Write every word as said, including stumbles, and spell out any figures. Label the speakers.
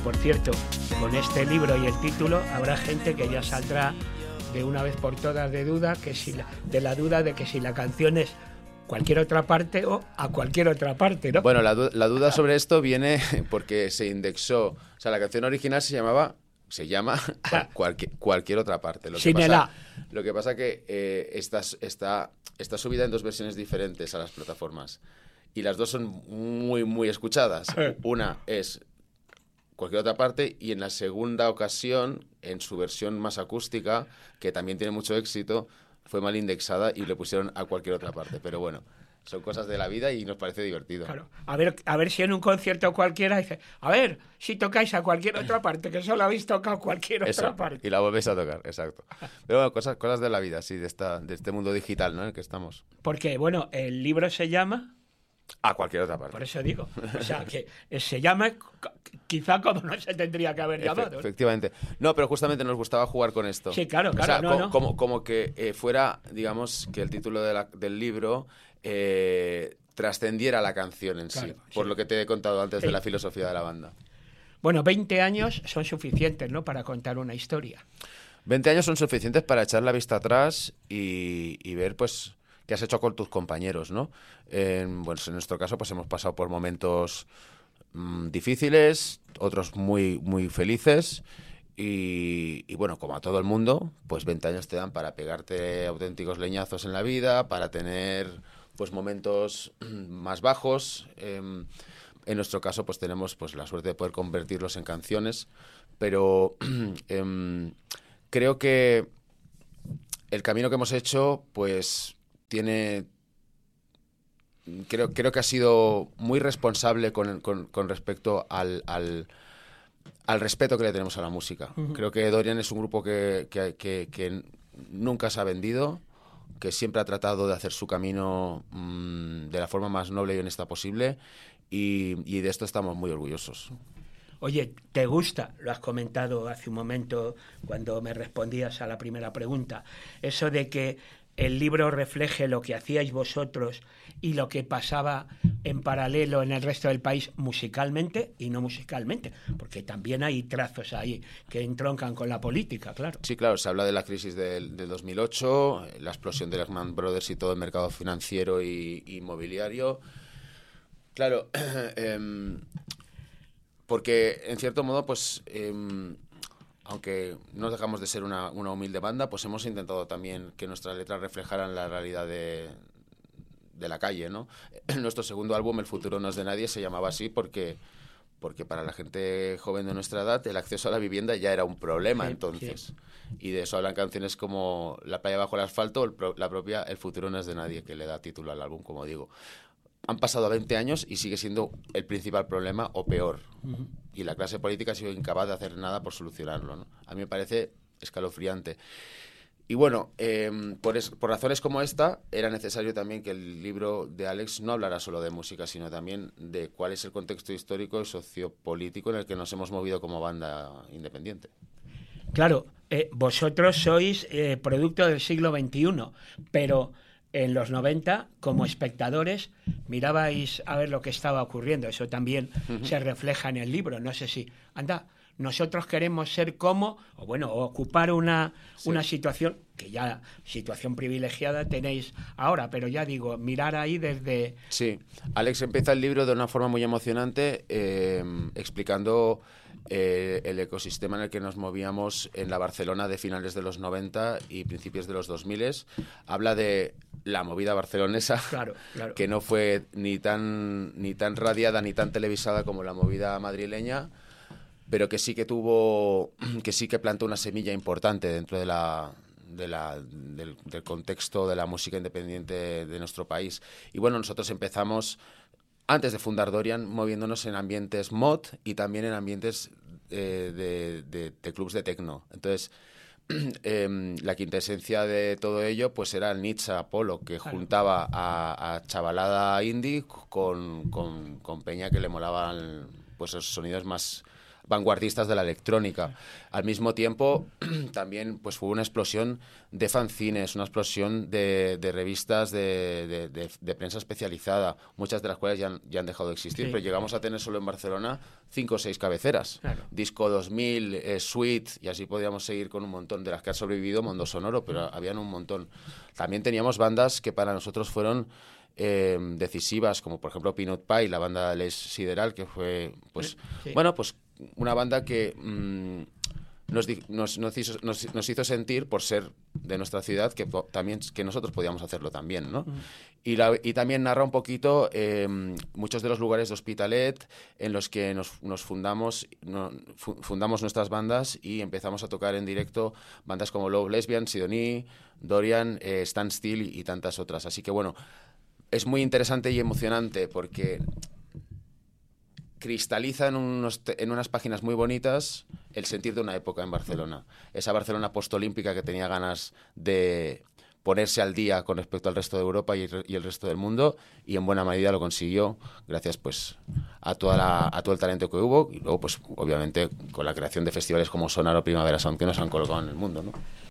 Speaker 1: por cierto, con este libro y el título habrá gente que ya saldrá de una vez por todas de duda, que si la, de la duda de que si la canción es cualquier otra parte o a cualquier otra parte, ¿no?
Speaker 2: Bueno, la, du- la duda sobre esto viene porque se indexó, o sea, la canción original se llamaba, se llama cual- cualquier, cualquier otra parte. Lo que
Speaker 1: Sin el
Speaker 2: pasa,
Speaker 1: A.
Speaker 2: Lo que pasa que eh, está, está, está subida en dos versiones diferentes a las plataformas y las dos son muy, muy escuchadas. Una es cualquier otra parte y en la segunda ocasión, en su versión más acústica, que también tiene mucho éxito, fue mal indexada y le pusieron a cualquier otra parte. Pero bueno, son cosas de la vida y nos parece divertido.
Speaker 1: Claro. A ver, a ver si en un concierto cualquiera dice, a ver, si tocáis a cualquier otra parte, que solo habéis tocado cualquier
Speaker 2: Eso,
Speaker 1: otra parte.
Speaker 2: y la volvéis a tocar, exacto. Pero bueno, cosas, cosas de la vida, sí, de, esta, de este mundo digital, ¿no?, en el que estamos.
Speaker 1: Porque, bueno, el libro se llama...
Speaker 2: A cualquier otra parte.
Speaker 1: Por eso digo, o sea, que se llama quizá como no se tendría que haber
Speaker 2: Efe-
Speaker 1: llamado.
Speaker 2: Efectivamente. No, pero justamente nos gustaba jugar con esto.
Speaker 1: Sí, claro, claro.
Speaker 2: O sea,
Speaker 1: no,
Speaker 2: co-
Speaker 1: no.
Speaker 2: Como, como que eh, fuera, digamos, que el título de la- del libro eh, trascendiera la canción en sí,
Speaker 1: Claro,
Speaker 2: por
Speaker 1: sí.
Speaker 2: lo que te he contado antes
Speaker 1: Sí.
Speaker 2: de la filosofía de la banda.
Speaker 1: Bueno, veinte años son suficientes, ¿no?, para contar una historia.
Speaker 2: veinte años son suficientes para echar la vista atrás y, y ver, pues, qué has hecho con tus compañeros, ¿no? En, bueno, en nuestro caso, pues hemos pasado por momentos mmm, difíciles, otros muy, muy felices y, y, bueno, como a todo el mundo, pues veinte años te dan para pegarte auténticos leñazos en la vida, para tener, pues, momentos más bajos. Eh, en nuestro caso, pues tenemos, pues, la suerte de poder convertirlos en canciones, pero eh, creo que el camino que hemos hecho, pues, tiene... Creo, creo que ha sido muy responsable con, con, con respecto al, al, al respeto que le tenemos a la música. Uh-huh. Creo que Dorian es un grupo que, que, que, que nunca se ha vendido, que siempre ha tratado de hacer su camino mmm, de la forma más noble y honesta posible, y, y de esto estamos muy orgullosos.
Speaker 1: Oye, ¿te gusta? Lo has comentado hace un momento cuando me respondías a la primera pregunta. Eso de que el libro refleje lo que hacíais vosotros y lo que pasaba en paralelo en el resto del país musicalmente y no musicalmente, porque también hay trazos ahí que entroncan con la política, claro.
Speaker 2: Sí, claro, se habla de la crisis del, del dos mil ocho, la explosión de Lehman Brothers y todo el mercado financiero y, y inmobiliario. Claro, eh, porque en cierto modo, pues... Eh, aunque no dejamos de ser una, una humilde banda, pues hemos intentado también que nuestras letras reflejaran la realidad de, de la calle, ¿no? Nuestro segundo álbum, El futuro no es de nadie, se llamaba así porque, porque para la gente joven de nuestra edad el acceso a la vivienda ya era un problema, sí, entonces. Sí. Y de eso hablan canciones como La playa bajo el asfalto, el pro, la propia El futuro no es de nadie, que le da título al álbum, como digo. Han pasado veinte años y sigue siendo el principal problema o peor. Uh-huh. Y la clase política ha sido incapaz de hacer nada por solucionarlo, ¿no? A mí me parece escalofriante. Y bueno, eh, por, es, por razones como esta, era necesario también que el libro de Alex no hablara solo de música, sino también de cuál es el contexto histórico y sociopolítico en el que nos hemos movido como banda independiente.
Speaker 1: Claro, eh, vosotros sois eh, producto del siglo veintiuno, pero... en los noventa, como espectadores, mirabais a ver lo que estaba ocurriendo. Eso también uh-huh. se refleja en el libro. No sé si, anda, nosotros queremos ser como, o bueno, ocupar una, sí. una situación, que ya situación privilegiada tenéis ahora, pero ya digo, mirar ahí desde...
Speaker 2: Sí, Alex empieza el libro de una forma muy emocionante, eh, explicando... Eh, el ecosistema en el que nos movíamos en la Barcelona de finales de los noventa y principios de los dos mil. Habla de la movida barcelonesa,
Speaker 1: claro, claro.
Speaker 2: que no fue ni tan, ni tan radiada ni tan televisada como la movida madrileña, pero que sí que tuvo, que sí que plantó una semilla importante dentro de la... De la, del, del contexto de la música independiente de nuestro país. Y bueno, nosotros empezamos... antes de fundar Dorian, moviéndonos en ambientes mod y también en ambientes eh, de, de, de clubs de techno. Entonces, eh, la quintesencia de todo ello pues era el Nietzsche Apolo, que claro. juntaba a, a chavalada indie con, con, con peña que le molaban pues, los sonidos más vanguardistas de la electrónica. Al mismo tiempo, también pues hubo una explosión de fanzines, una explosión de, de revistas de, de, de, de prensa especializada, muchas de las cuales ya han, ya han dejado de existir, sí. Pero llegamos a tener solo en Barcelona cinco o seis cabeceras. Claro. Disco dos mil, eh, Suite, y así podíamos seguir con un montón de las que han sobrevivido, Mundo Sonoro, pero mm. habían un montón. También teníamos bandas que para nosotros fueron Eh, decisivas, como por ejemplo Peanut Pie, la banda de Les Sideral, que fue pues sí. bueno pues una banda que mmm, nos, nos, nos, hizo, nos, nos hizo sentir, por ser de nuestra ciudad, que también que nosotros podíamos hacerlo también, ¿no? Mm. Y, la, y también narra un poquito eh, muchos de los lugares de Hospitalet en los que nos, nos fundamos no, fundamos nuestras bandas y empezamos a tocar en directo bandas como Love Lesbian, Sidonie, Dorian, eh, Stand Still y, y tantas otras. Así que bueno, es muy interesante y emocionante porque cristaliza en, unos te- en unas páginas muy bonitas el sentir de una época en Barcelona. Esa Barcelona postolímpica que tenía ganas de ponerse al día con respecto al resto de Europa y, y el resto del mundo, y en buena medida lo consiguió gracias pues a toda la, a todo el talento que hubo, y luego pues obviamente con la creación de festivales como Sonar o Primavera Sound que nos han colocado en el mundo, ¿no?